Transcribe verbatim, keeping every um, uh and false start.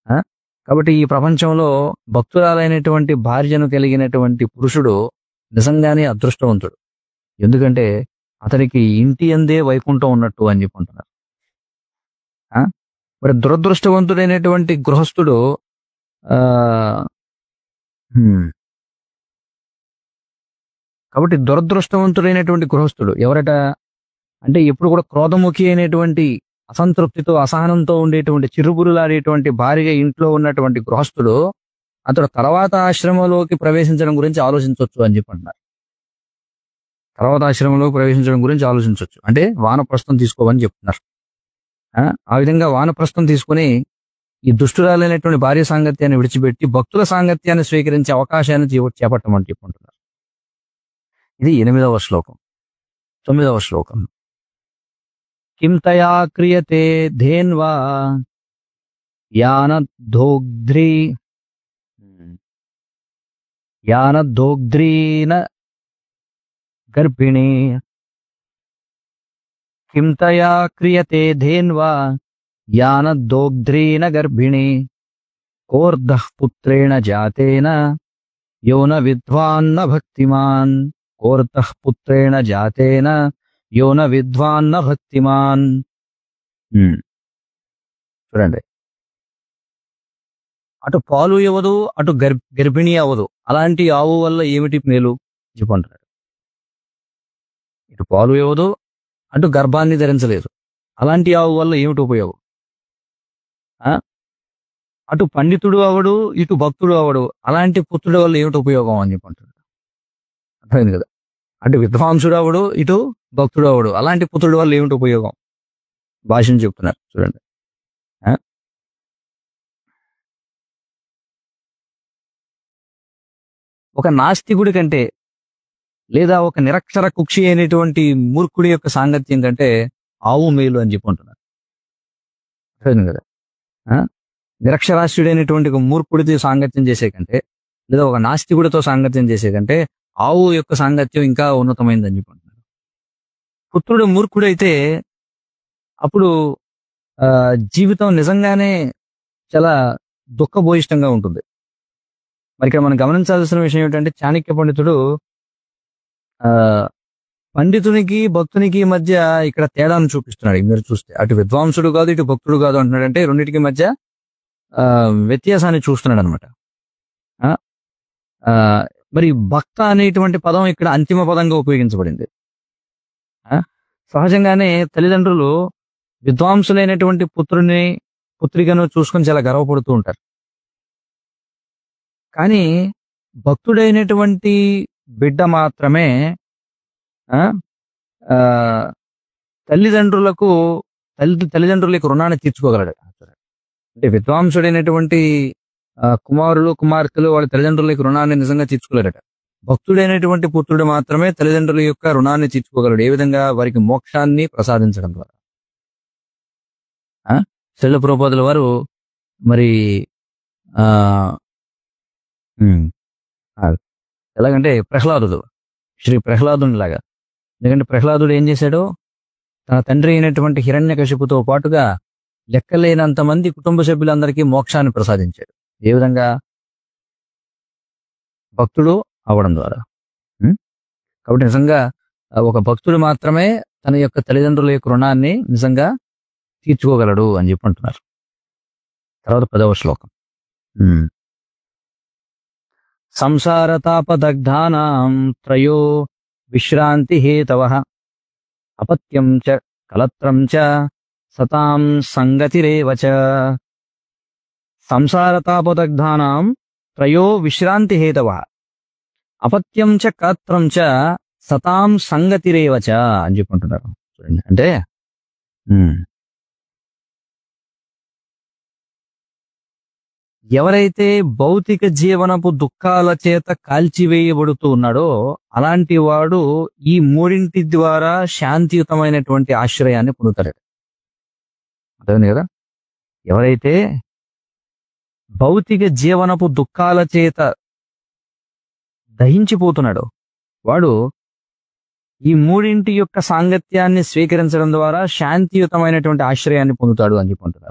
ఆ? కాబట్టి ఈ ప్రపంచంలో భక్తురాలైనటువంటి భార్యను కలిగినటువంటి పురుషుడు నిజంగానే అదృష్టవంతుడు. ఎందుకంటే అతనికి ఇంటి అందే వైకుంఠం ఉన్నట్టు అని చెప్పుకుంటున్నారు. ఆ? మరి దురదృష్టవంతుడైనటువంటి గృహస్థుడు ఆ హ్మ్. కాబట్టి దురదృష్టవంతుడైనటువంటి గృహస్థుడు ఎవరట అంటే ఎప్పుడు కూడా క్రోధముఖి అయినటువంటి అసంతృప్తితో అసహనంతో ఉండేటువంటి చిరుబురులాడేటువంటి భార్య ఇంట్లో ఉన్నటువంటి గృహస్థుడు అతడు తర్వాత ఆశ్రమంలోకి ప్రవేశించడం గురించి ఆలోచించవచ్చు అని చెప్పి అంటున్నారు. తర్వాత ఆశ్రమంలోకి ప్రవేశించడం గురించి ఆలోచించవచ్చు అంటే వానప్రస్థం తీసుకోమని చెప్తున్నారు. ఆ ఆ విధంగా వానప్రస్థం తీసుకుని ఈ దుష్టురాలైనటువంటి భార్య సాంగత్యాన్ని విడిచిపెట్టి భక్తుల సాంగత్యాన్ని స్వీకరించే అవకాశాన్ని చే- చేపట్టమని చెప్పుకుంటున్నారు. ఇది ఎనిమిదవ శ్లోకం. తొమ్మిదవ శ్లోకం. కిం తయా క్రియతే ధేన్వా యానద్ధోగ్ధ్రీ యానద్ధోగ్ధ్రీన గర్భిణీ కిం తయా క్రియతే ధేన్వా యానద్ధోగ్ధ్రీన గర్భిణీ కోర్ధః పుత్రేణ జాతేన యో న విద్వాన్న భక్తిమాన్ కోర్ధః పుత్రేణ జాతేన యో న విద్వాన్న భక్తిమాన్. ఉమ్, చూడండి, అటు పాలు ఇవ్వదు, అటు గర్ గర్భిణీ అవ్వదు. అలాంటి ఆవు వల్ల ఏమిటి మేలు చెప్పంటాడు. ఇటు పాలు ఇవ్వదు, అటు గర్భాన్ని ధరించలేదు. అలాంటి ఆవు వల్ల ఏమిటి ఉపయోగం? ఆ? అటు పండితుడు అవడు, ఇటు భక్తుడు అవడు. అలాంటి పుత్రుడు వల్ల ఏమిటి ఉపయోగం అని చెప్పంటాడు. అర్థమైంది కదా? అటు విద్వాంసుడు అవడు, ఇటు భక్తుడు అవడు. అలాంటి పుత్రుడు వల్ల ఏమిటి ఉపయోగం? భాష్యం చెప్తున్నారు చూడండి. ఆ? ఒక నాస్తికుడి కంటే లేదా ఒక నిరక్షర కుక్షి అయినటువంటి మూర్ఖుడి యొక్క సాంగత్యం కంటే ఆవు మేలు అని చెప్పుకుంటున్నారు. అర్థమైంది కదా? ఆ? నిరక్షరాస్యుడైనటువంటి ఒక మూర్ఖుడితో సాంగత్యం చేసే కంటే లేదా ఒక నాస్తికుడితో సాంగత్యం చేసే కంటే ఆవు యొక్క సాంగత్యం ఇంకా ఉన్నతమైందని చెప్పుకుంటున్నారు. పుత్రుడు మూర్ఖుడైతే అప్పుడు ఆ జీవితం నిజంగానే చాలా దుఃఖభూయిష్టంగా ఉంటుంది. మరి ఇక్కడ మనం గమనించాల్సిన విషయం ఏంటంటే చాణక్య పండితుడు ఆ పండితునికి భక్తునికి మధ్య ఇక్కడ తేడాను చూపిస్తున్నాడు. మీరు చూస్తే అటు విద్వాంసుడు కాదు, ఇటు భక్తుడు కాదు అంటున్నాడు. అంటే రెండింటికి మధ్య ఆ వ్యత్యాసాన్ని చూస్తున్నాడు అనమాట. మరి భక్త అనేటువంటి పదం ఇక్కడ అంతిమ పదంగా ఉపయోగించబడింది. ఆ, సహజంగానే తల్లిదండ్రులు విద్వాంసులైనటువంటి పుత్రుని పుత్రికను చూసుకొని చాలా గర్వపడుతూ ఉంటారు. కానీ భక్తుడైనటువంటి బిడ్డ మాత్రమే ఆ ఆ, తల్లిదండ్రులకు తల్లి తల్లిదండ్రులకు రుణాన్ని తీర్చుకోగలడు. అంటే విద్వాంసుడైనటువంటి ఆ, కుమారులు కుమార్తెలు వాళ్ళ తల్లిదండ్రులకు రుణాన్ని నిజంగా తీర్చుకోలేరట. భక్తుడైనటువంటి పుత్రుడు మాత్రమే తల్లిదండ్రుల యొక్క రుణాన్ని తీర్చుకోగలడు. ఏ విధంగా? వారికి మోక్షాన్ని ప్రసాదించడం ద్వారా. శైల ప్రభుపాదుల వారు మరి ఆ ఉమ్, ఆ, ఎలాగంటే ప్రహ్లాదుడు, శ్రీ ప్రహ్లాదుని లాగా. ఎందుకంటే ప్రహ్లాదుడు ఏం చేశాడు? తన తండ్రి అయినటువంటి హిరణ్యకశిపుతో పాటుగా లెక్కలేనంత మంది కుటుంబ సభ్యులందరికీ మోక్షాన్ని ప్రసాదించాడు. ఏ విధంగా? భక్తుడు అవడం ద్వారా. ఉం? కాబట్టి నిజంగా ఆ, ఒక భక్తుడు మాత్రమే తన యొక్క తల్లిదండ్రుల యొక్క రుణాన్ని నిజంగా తీర్చుకోగలడు అని చెప్పి అంటున్నారు. తర్వాత పదవ శ్లోకం. ఉం. సంసార తాపదగ్ధానాం త్రయో విశ్రాంతి హేతవః అపత్యం చ కలత్రం చ సతాం సంగతిరేవ చ. సంసార తాపదగ్ధానాం త్రయో విశ్రాంతి హేతవః అపత్యం చ కలత్రం చ సతాం సంగతిరేవ చ అని చెప్పుకుంటున్నారు. చూడండి, అంటే ఉమ్, ఎవరైతే భౌతిక జీవనపు దుఃఖాల చేత కాల్చివేయబడుతూ ఉన్నాడో అలాంటి వాడు ఈ మూడింటి ద్వారా శాంతియుతమైనటువంటి ఆశ్రయాన్ని పొందుతాడు. అర్థమైంది కదా? ఎవరైతే భౌతిక జీవనపు దుఃఖాల చేత దహించిపోతున్నాడో వాడు ఈ మూడింటి యొక్క సాంగత్యాన్ని స్వీకరించడం ద్వారా శాంతియుతమైనటువంటి ఆశ్రయాన్ని పొందుతాడు అని చెప్పుకుంటున్నారు.